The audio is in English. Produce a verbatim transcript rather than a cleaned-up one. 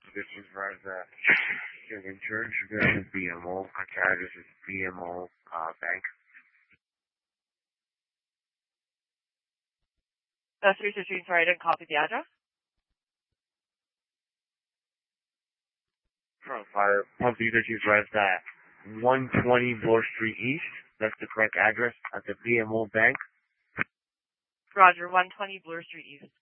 This is Raza. Is in charge of the B M O. Our address is B M O uh, Bank. That's three sixteen, sorry, I didn't copy the address. From fire pump users use Raza at one twenty Bloor Street East. That's the correct address at the B M O Bank. Roger, one twenty Bloor Street East.